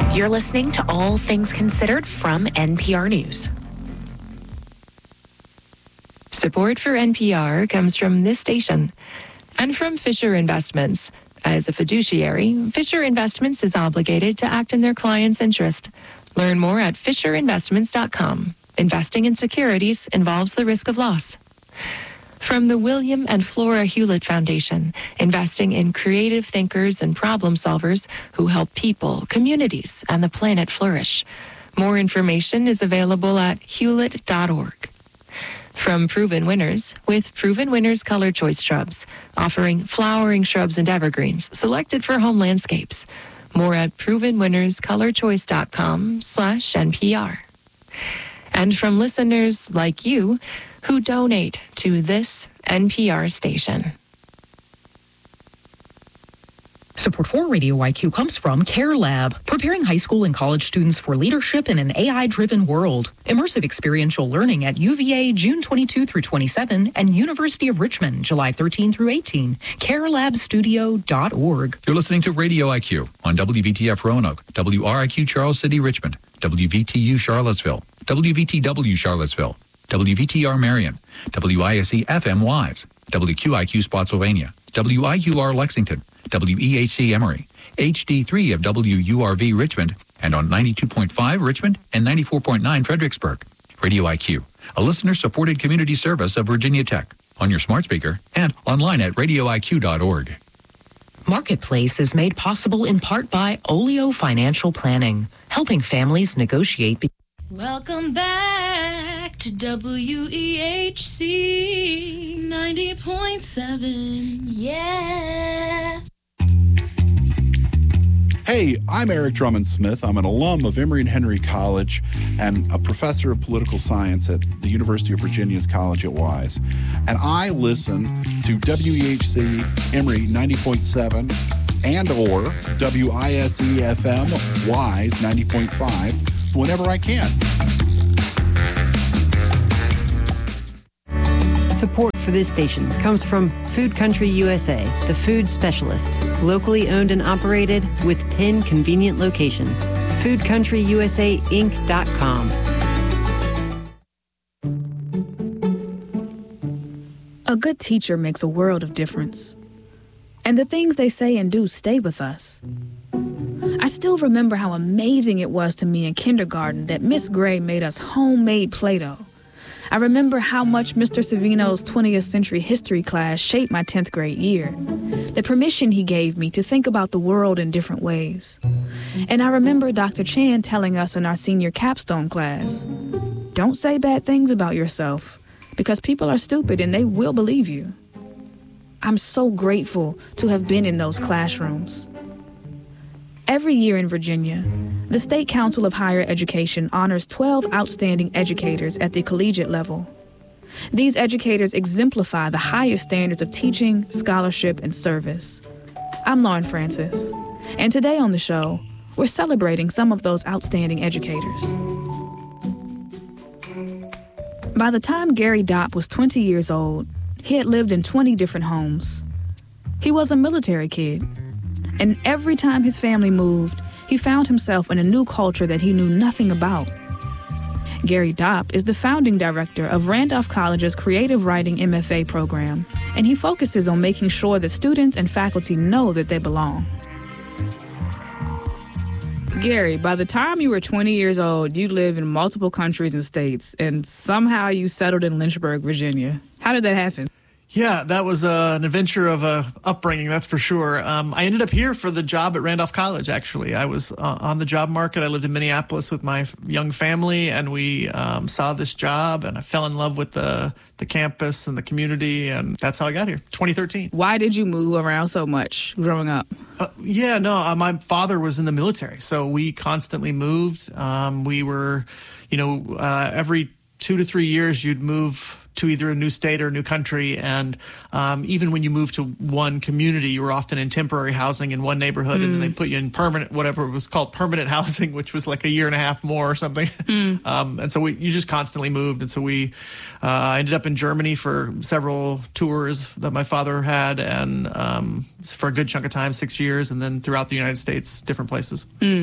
You're listening to All Things Considered from NPR News. Support for NPR comes from this station and from Fisher Investments. As a fiduciary, Fisher Investments is obligated to act in their client's interest. Learn more at FisherInvestments.com. Investing in securities involves the risk of loss. From the William and Flora Hewlett Foundation, investing in creative thinkers and problem solvers who help people, communities, and the planet flourish. More information is available at hewlett.org. From Proven Winners, with Proven Winners Color Choice Shrubs, offering flowering shrubs and evergreens selected for home landscapes. More at provenwinnerscolorchoice.com/NPR. And from listeners like you who donate to this NPR station. Support for Radio IQ comes from Care Lab, preparing high school and college students for leadership in an AI-driven world. Immersive experiential learning at UVA June 22 through 27 and University of Richmond July 13 through 18. CareLabStudio.org. You're listening to Radio IQ on WVTF Roanoke, WRIQ Charles City Richmond, WVTU Charlottesville, WVTW Charlottesville, WVTR Marion, WISE FM Wise, WQIQ Spotsylvania, WIUR Lexington, WEHC Emory, HD3 of WURV Richmond, and on 92.5 Richmond and 94.9 Fredericksburg. Radio IQ, a listener-supported community service of Virginia Tech, on your smart speaker and online at radioiq.org. Marketplace is made possible in part by Olio Financial Planning, helping families negotiate. Welcome back to WEHC 90.7. Yeah. Hey, I'm Eric Drummond Smith. I'm an alum of Emory and Henry College and a professor of political science at the University of Virginia's College at Wise. And I listen to WEHC Emory 90.7 and or WISE FM Wise 90.5 whenever I can. Support for this station comes from Food Country USA, the food specialist. Locally owned and operated with 10 convenient locations. FoodCountryUSAInc.com. A good teacher makes a world of difference. And the things they say and do stay with us. I still remember how amazing it was to me in kindergarten that Miss Gray made us homemade Play-Doh. I remember how much Mr. Savino's 20th century history class shaped my 10th grade year. The permission he gave me to think about the world in different ways. And I remember Dr. Chan telling us in our senior capstone class, don't say bad things about yourself because people are stupid and they will believe you. I'm so grateful to have been in those classrooms. Every year in Virginia, the State Council of Higher Education honors 12 outstanding educators at the collegiate level. These educators exemplify the highest standards of teaching, scholarship, and service. I'm Lauren Francis, and today on the show, we're celebrating some of those outstanding educators. By the time Gary Dopp was 20 years old, he had lived in 20 different homes. He was a military kid, and every time his family moved, he found himself in a new culture that he knew nothing about. Gary Dopp is the founding director of Randolph College's Creative Writing MFA program, and he focuses on making sure that students and faculty know that they belong. Gary, by the time you were 20 years old, you lived in multiple countries and states, and somehow you settled in Lynchburg, Virginia. How did that happen? Yeah, that was an adventure of upbringing, that's for sure. I ended up here for the job at Randolph College, actually. I was on the job market. I lived in Minneapolis with my young family, and we saw this job, and I fell in love with the campus and the community, and that's how I got here, 2013. Why did you move around so much growing up? My father was in the military, so we constantly moved. We were, every 2 to 3 years, you'd move to either a new state or a new country. And even when you moved to one community, you were often in temporary housing in one neighborhood, and then they put you in permanent, whatever it was called, permanent housing, which was like a year and a half more or something. And so you just constantly moved. And so I ended up in Germany for several tours that my father had, and for a good chunk of time, 6 years, and then throughout the United States, different places.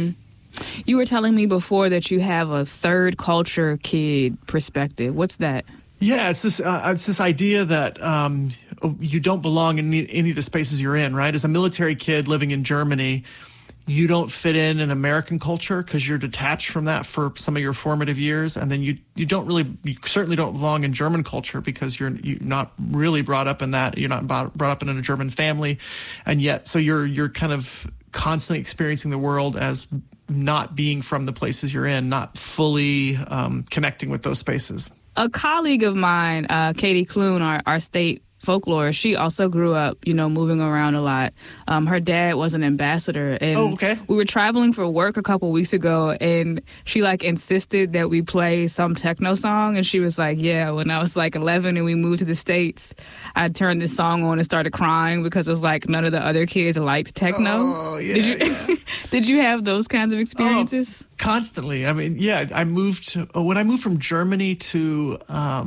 You were telling me before that you have a third culture kid perspective. What's that? Yeah, it's this idea that you don't belong in any of the spaces you're in, right? As a military kid living in Germany, you don't fit in American culture because you're detached from that for some of your formative years, and then you certainly don't belong in German culture because you're not really brought up in that. You're not brought up in a German family, and yet so you're kind of constantly experiencing the world as not being from the places you're in, not fully connecting with those spaces. A colleague of mine, Katie Clune, our state folklore, she also grew up, moving around a lot. Her dad was an ambassador, and we were traveling for work a couple weeks ago, and she insisted that we play some techno song, and she was like, yeah, when I was 11 and we moved to the States, I turned this song on and started crying because it was none of the other kids liked techno. Oh, yeah. Did you have those kinds of experiences? Constantly. I mean, yeah, when I moved from Germany to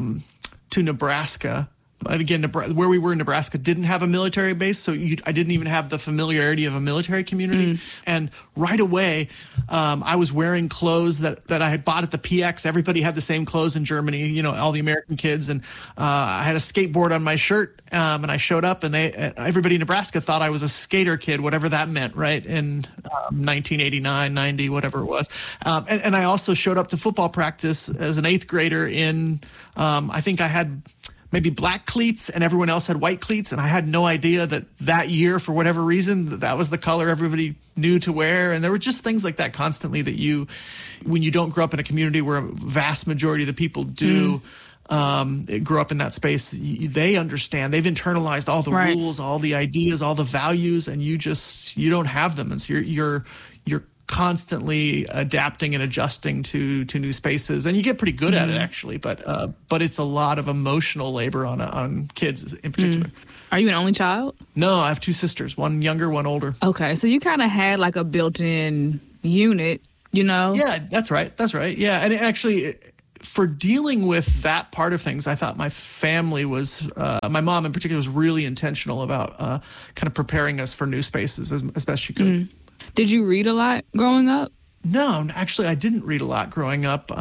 Nebraska. And again, where we were in Nebraska didn't have a military base, so I didn't even have the familiarity of a military community. And right away, I was wearing clothes that I had bought at the PX. Everybody had the same clothes in Germany, all the American kids. And I had a skateboard on my shirt, and I showed up, and everybody in Nebraska thought I was a skater kid, whatever that meant, right, in 1989, 90, whatever it was. And I also showed up to football practice as an 8th grader in, I think I had maybe black cleats and everyone else had white cleats. And I had no idea that year, for whatever reason, that was the color everybody knew to wear. And there were just things like that constantly that when you don't grow up in a community where a vast majority of the people do, grow up in that space, they understand, they've internalized all the rules, all the ideas, all the values, and you don't have them. And so you're constantly adapting and adjusting to new spaces, and you get pretty good at it actually, but it's a lot of emotional labor on kids in particular. Are you an only child? No, I have 2 sisters, one younger, one older. Okay, so you kind of had a built-in unit, Yeah, that's right. Yeah, and actually, for dealing with that part of things, I thought my family was, my mom in particular, was really intentional about kind of preparing us for new spaces as best she could. Did you read a lot growing up? No, actually, I didn't read a lot growing up.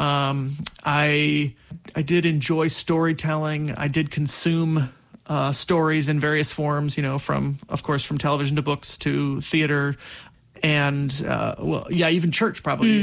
I did enjoy storytelling. I did consume stories in various forms, from television to books to theater, and even church probably.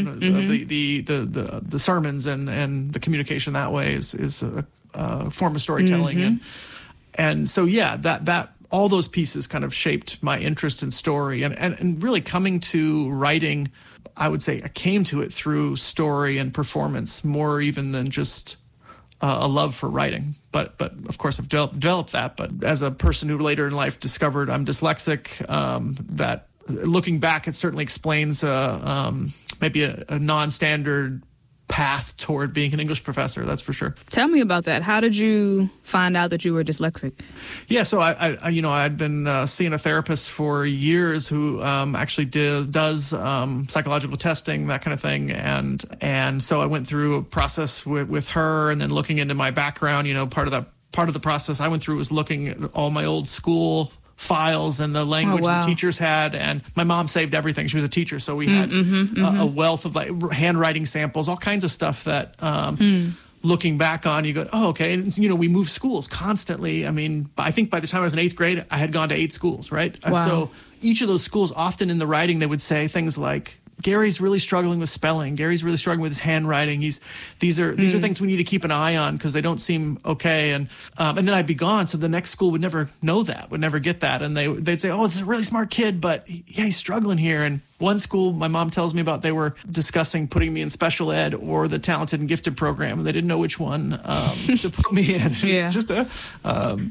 The sermons and the communication that way is a form of storytelling, and so that. All those pieces kind of shaped my interest in story, and really coming to writing, I would say I came to it through story and performance more even than just a love for writing. But of course I've developed that. But as a person who later in life discovered I'm dyslexic, that looking back, it certainly explains maybe a non-standard path toward being an English professor, that's for sure. Tell me about that. How did you find out that you were dyslexic? Yeah, so I'd been seeing a therapist for years who actually does psychological testing, that kind of thing, and so I went through a process with her, and then looking into my background. Part of the process I went through was looking at all my old school files and the language the teachers had, and my mom saved everything. She was a teacher, so we had a wealth of handwriting samples, all kinds of stuff that looking back on, you go, oh, okay. And, we move schools constantly. I mean, I think by the time I was in 8th grade, I had gone to 8 schools, right? Wow. And so each of those schools, often in the writing, they would say things like, Gary's really struggling with spelling. Gary's really struggling with his handwriting. These are things we need to keep an eye on because they don't seem okay. And then I'd be gone, so the next school would never know that, would never get that, and they'd say, "Oh, this is a really smart kid, but he's struggling here." And one school, my mom tells me about, they were discussing putting me in special ed or the talented and gifted program. They didn't know which one to put me in. It's just an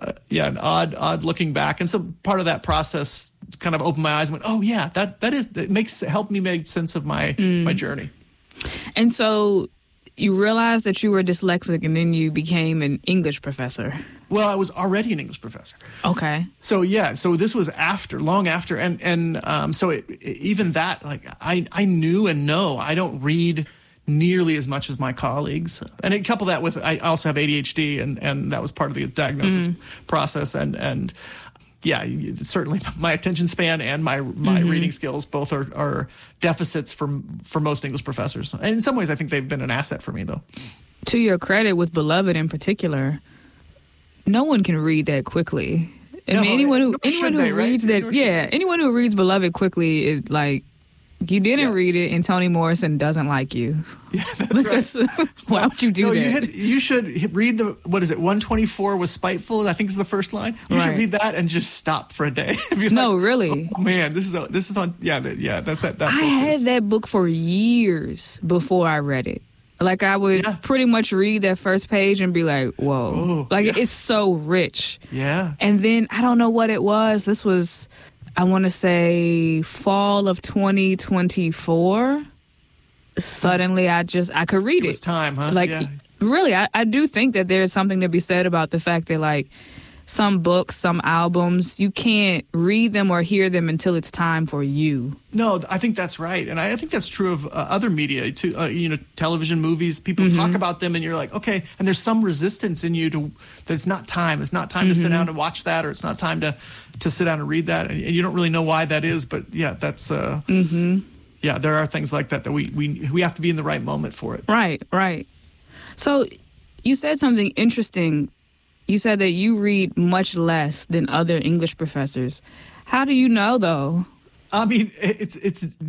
odd looking back, and so part of that process kind of opened my eyes and went, oh yeah, that helped me make sense of my journey. And so you realized that you were dyslexic, and then you became an English professor. Well, I was already an English professor. Okay. So this was long after, and so even that, I knew and know I don't read nearly as much as my colleagues, and couple that with I also have ADHD, and that was part of the diagnosis process, and certainly my attention span and my reading skills both are deficits for most English professors. And in some ways, I think they've been an asset for me, though. To your credit, with Beloved in particular, no one can read that quickly. I mean, anyone who reads anyone who reads Beloved quickly is like, you didn't read it, and Toni Morrison doesn't like you. Yeah, that's right. Why would you do that? You should read 124 was spiteful, I think is the first line. You should read that and just stop for a day. Really? Oh, man, this is on. That I had that book for years before I read it. Like, I would pretty much read that first page and be like, whoa. It's so rich. Yeah. And then, I don't know what it was. This was, I want to say, fall of 2024. Suddenly, I could read it. It was time, huh? Really, I do think that there's something to be said about the fact that, like, some books, some albums, you can't read them or hear them until it's time for you. No, I think that's right. And I think that's true of other media too. Television, movies, people talk about them and you're like, okay. And there's some resistance in you that it's not time. It's not time to sit down and watch that, or it's not time to sit down and read that. And you don't really know why that is. But that's, there are things like that we have to be in the right moment for it. Right. So you said something interesting. You said that you read much less than other English professors. How do you know, though? I mean, it's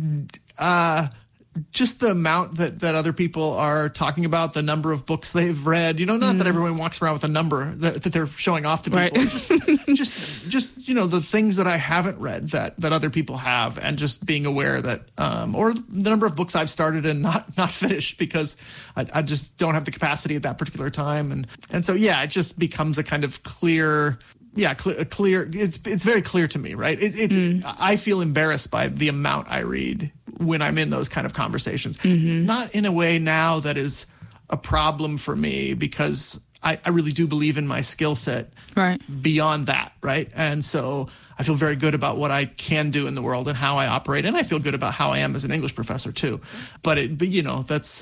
just the amount that other people are talking about, the number of books they've read. Not that everyone walks around with a number that they're showing off to people. Right. Just the things that I haven't read that other people have, and just being aware that, or the number of books I've started and not finished because I just don't have the capacity at that particular time. And so, it just becomes a kind of clear. Yeah, clear. It's very clear to me, right? I feel embarrassed by the amount I read when I'm in those kind of conversations. Not in a way now that is a problem for me, because I really do believe in my skill set beyond that, right? And so I feel very good about what I can do in the world and how I operate, and I feel good about how I am as an English professor too. But that's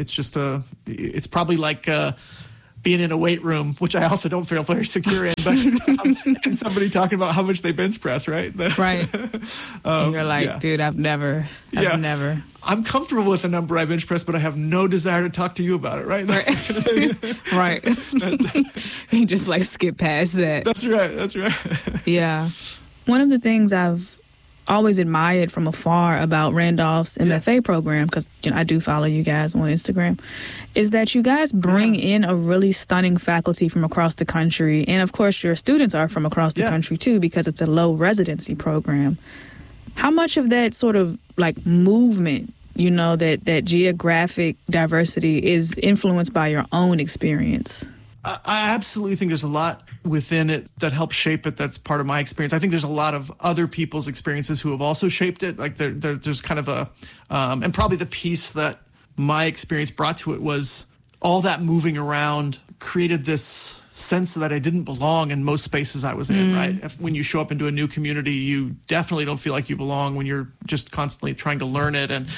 it's probably like being in a weight room, which I also don't feel very secure in, but and somebody talking about how much they bench press, right? Right. You're like, dude, I've never. I'm comfortable with the number I bench press, but I have no desire to talk to you about it, right? Right. You just like skip past that. That's right. Yeah. One of the things I've always admired from afar about Randolph's MFA program, because I do follow you guys on Instagram, is that you guys bring in a really stunning faculty from across the country. And of course, your students are from across the country too, because it's a low residency program. How much of that sort of like movement, that geographic diversity is influenced by your own experience? I absolutely think there's a lot within it that helps shape it. That's part of my experience. I think there's a lot of other people's experiences who have also shaped it. Like there's kind of a, and probably the piece that my experience brought to it was all that moving around created this sense that I didn't belong in most spaces I was in, right? When you show up into a new community, you definitely don't feel like you belong when you're just constantly trying to learn it. And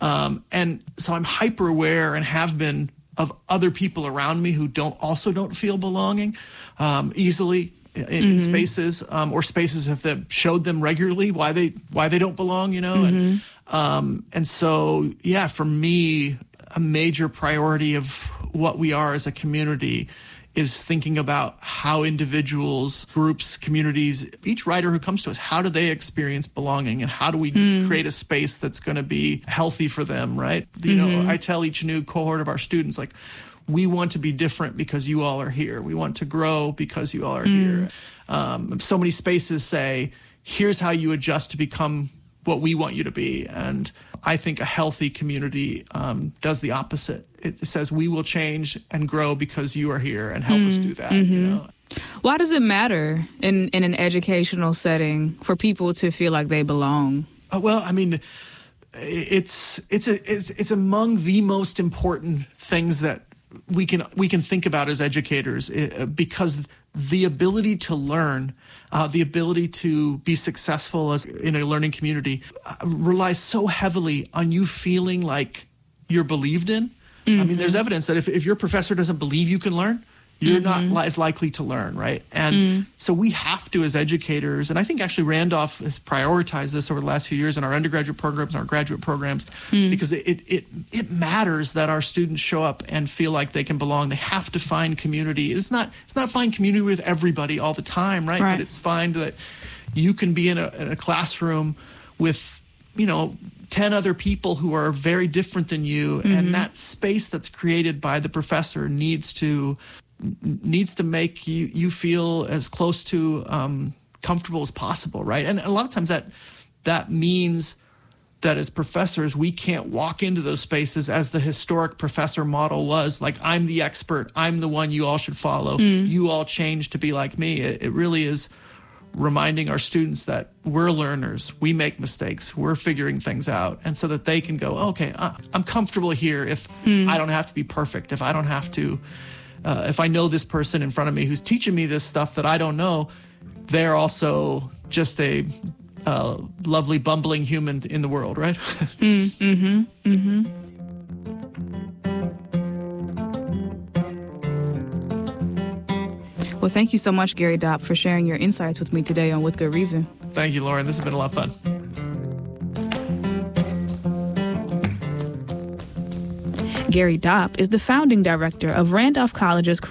so I'm hyper aware and have been of other people around me who don't feel belonging easily in spaces, or spaces have showed them regularly why they don't belong, and so for me, a major priority of what we are as a community is thinking about how individuals, groups, communities, each writer who comes to us, how do they experience belonging, and how do we create a space that's going to be healthy for them, right? I tell each new cohort of our students, like, we want to be different because you all are here. We want to grow because you all are here. So many spaces say, here's how you adjust to become what we want you to be. And I think a healthy community does the opposite. It says we will change and grow because you are here, and help us do that. Why does it matter in an educational setting for people to feel like they belong? Well, I mean, it's among the most important things that we can think about as educators, because the ability to learn, the ability to be successful in a learning community relies so heavily on you feeling like you're believed in. I mean, there's evidence that if your professor doesn't believe you can learn, you're not as likely to learn, right? And so we have to, as educators, and I think actually Randolph has prioritized this over the last few years in our undergraduate programs and our graduate programs, because it matters that our students show up and feel like they can belong. They have to find community. It's not find community with everybody all the time, right? But it's find that you can be in a classroom with, 10 other people who are very different than you, and that space that's created by the professor needs to make you feel as close to comfortable as possible, right? And a lot of times that means that as professors, we can't walk into those spaces as the historic professor model was, like, I'm the expert, I'm the one you all should follow, you all change to be like me. It really is reminding our students that we're learners, we make mistakes, we're figuring things out, and so that they can go, okay, I'm comfortable here if I don't have to be perfect, if I don't have to, if I know this person in front of me who's teaching me this stuff that I don't know, they're also just a lovely, bumbling human in the world, right? Well, thank you so much, Gary Dopp, for sharing your insights with me today on With Good Reason. Thank you, Lauren. This has been a lot of fun. Gary Dopp is the founding director of Randolph College's